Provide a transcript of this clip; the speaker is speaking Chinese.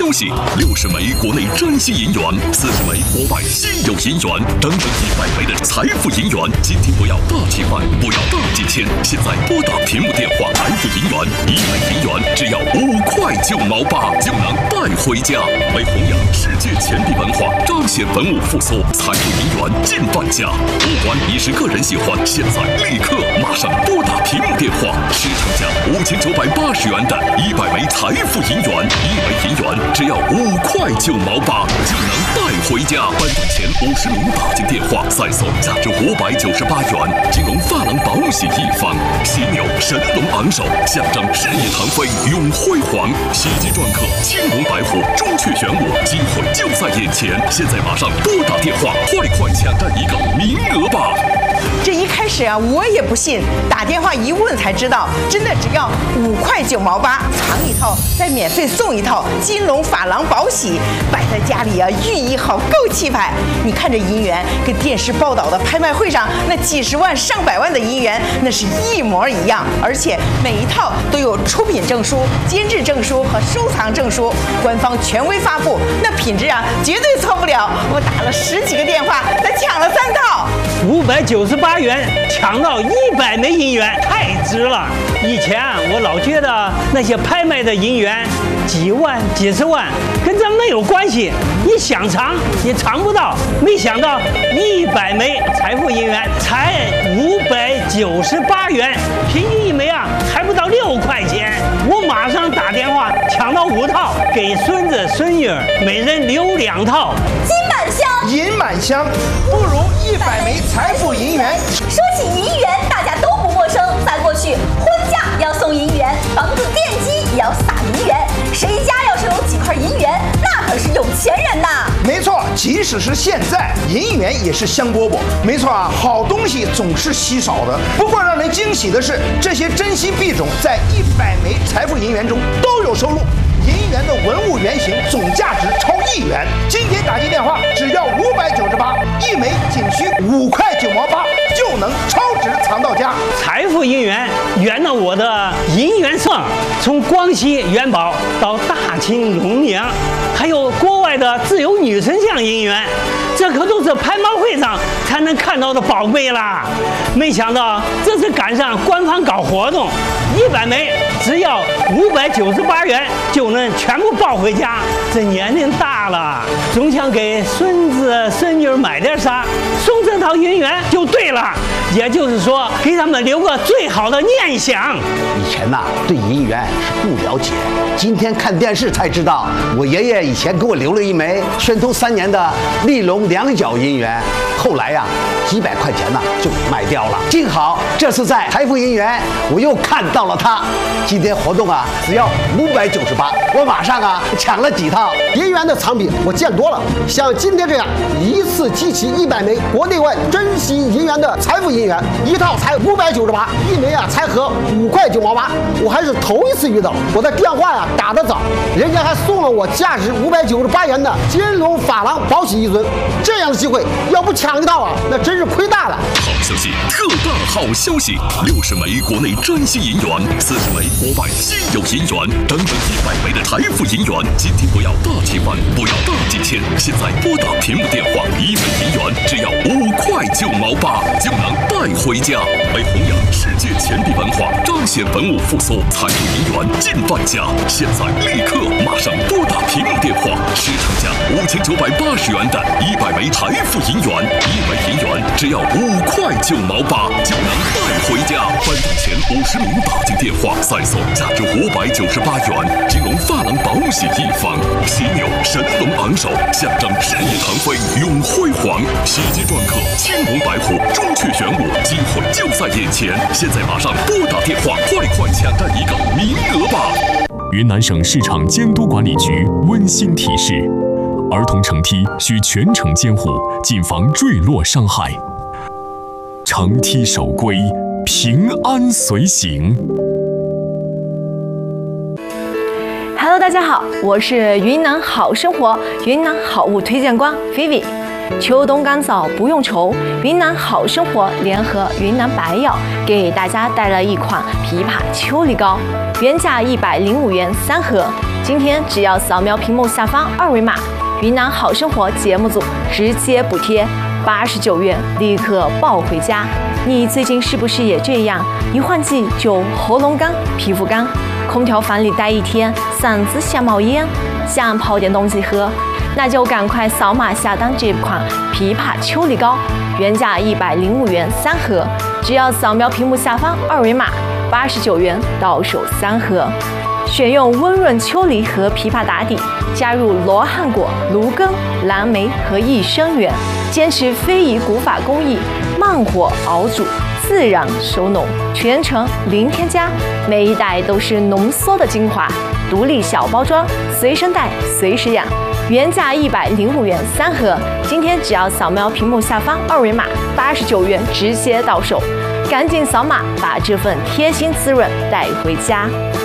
消息：60枚国内珍稀银元，40枚国外稀有银元，整整100枚的财富银元。今天不要大几万，不要大几千，现在拨打屏幕电话，财富银元1枚银元只要5块9毛8就能带回家。为弘扬世界钱币文化，彰显文物复苏，财富银元进半价。不管你是个人喜欢，现在立刻马上拨打屏幕电话，市场价5980元的100枚财富银元，1枚银元只要5块9毛8就能带回家。颁奖前50名打进电话，再送价值598元金龙珐琅宝玺1方，犀牛神龙昂首，象征事业腾飞永辉煌。喜极篆刻青龙白虎朱雀玄武，机会就在眼前，现在马上拨打电话，快抢占一个名额吧！ 这一开始啊，我也不信，打电话一问才知道，真的只要5块9毛8，藏一套再免费送一套金龙珐琅宝玺，摆在家里啊，寓意好，够气派。你看这银元跟电视报道的拍卖会上那几十万上百万的银元，那是一模一样，而且每一套都有出品证书、监制证书和收藏证书，官方权威发布，那品质啊绝对错不了。我打了10几个电话才抢了3套。 598元抢到100枚银元，太值了！以前我老觉得那些拍卖的银元几万、几十万跟咱没有关系，你想藏也藏不到。没想到100枚财富银元才598元，平均一枚啊还不到6块钱。我马上打电话抢到5套，给孙子孙女每人留2套。 金满箱， 银满箱，不如100枚财富银元。 说起银元，大家都不陌生。在过去，婚嫁要送银元，房子奠基也要撒银元。谁家要是有几块银元，那可是有钱人呐！ 没错，即使是现在，银元也是香饽饽。没错啊，好东西总是稀少的。不过让人惊喜的是，这些珍稀币种在100枚财富银元中都有收录。银元的文物原型总价值超1元，今天打进电话只要598，一枚仅需5块9毛8就能超值藏到家。 财富银元圆了我的银元梦，从广西元宝到大清龙娘，还有国外的自由女神像银元，这可都是拍卖会上才能看到的宝贝啦！没想到这次赶上官方搞活动，100枚只要598元就能全部抱回家。这年龄大了，总想给孙子孙女买点啥，送这套银元就对了。也就是说，给他们留个最好的念想。 以前呐，对银元是不了解，今天看电视才知道，我爷爷以前给我留了一枚宣统3年的立龙2角银元，后来呀，几百块钱呢就卖掉了。幸好这次在财富银元，我又看到了它。今天活动啊，只要598，我马上啊抢了几套。 银元的藏品我见多了，像今天这样一次集齐100枚国内外珍稀银元的财富银元，一套才598，一枚啊才合5块9毛8，我还是头一次遇到。我的电话呀打得早，人家还送了我价值598元的金龙珐琅宝玺一尊。这样的机会要不抢一套啊，那真是亏大了。 好消息，特大好消息！60枚国内珍稀银元，40枚国外稀有银元，整整100枚的财富银元。今天不要大几万，不要大几千，现在拨打屏幕电话，1枚银元只要5块9毛8就能带回家。为弘扬世界钱币文化，彰显文物复苏，财富银元进半价。现在立刻马上拨打屏幕电话，市场价5980元的100枚财富银元，1枚银元只要5块9毛8就能带回家。颁奖前50名打进电话，再送价值598元金龙珐琅宝玺1方，犀牛神龙昂首，象征事业腾飞永辉煌。喜极篆刻青龙白虎朱雀玄武，机会就在眼前，现在马上拨打电话，快抢占一个名额吧！ 云南省市场监督管理局温馨提示：儿童乘梯需全程监护，谨防坠落伤害。乘梯守规，平安随行。 Hello， 大家好，我是云南好生活云南好物推荐官 Vivi。秋冬干燥不用愁，云南好生活联合云南白药给大家带来一款枇杷秋梨膏，原价105元3盒， 今天只要扫描屏幕下方二维码，云南好生活节目组直接补贴89元，立刻抱回家。你最近是不是也这样？一换季就喉咙干、皮肤干，空调房里待一天，嗓子想冒烟，想泡点东西喝，那就赶快扫码下单这款枇杷秋梨膏，原价105元3盒，只要扫描屏幕下方二维码，89元到手3盒。选用温润秋梨和枇杷打底，加入罗汉果、芦根、蓝莓和益生元，坚持非遗古法工艺，慢火熬煮，自然收浓，全程零添加，每一袋都是浓缩的精华，独立小包装，随身带随时养，原价105元3盒，今天只要扫描屏幕下方二维码，89元直接到手，赶紧扫码把这份贴心滋润带回家。